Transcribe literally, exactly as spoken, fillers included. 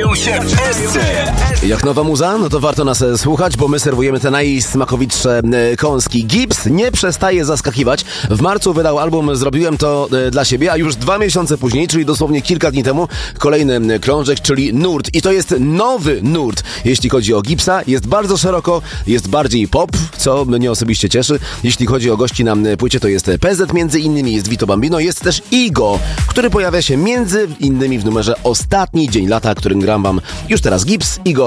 bawią się wszyscy. Jak nowa muza, no to warto nas e, słuchać, bo my serwujemy te najsmakowitsze e, kąski. Gips nie przestaje zaskakiwać. W marcu wydał album Zrobiłem to e, dla siebie, a już dwa miesiące później, czyli dosłownie kilka dni temu, kolejny e, krążek, czyli nurt. I to jest nowy nurt, jeśli chodzi o Gipsa. Jest bardzo szeroko, jest bardziej pop, co mnie osobiście cieszy. Jeśli chodzi o gości na e, płycie, to jest P Z między innymi, jest Vito Bambino, jest też Igo, który pojawia się między innymi w numerze Ostatni Dzień Lata, którym gram wam już teraz. Gips, Igo.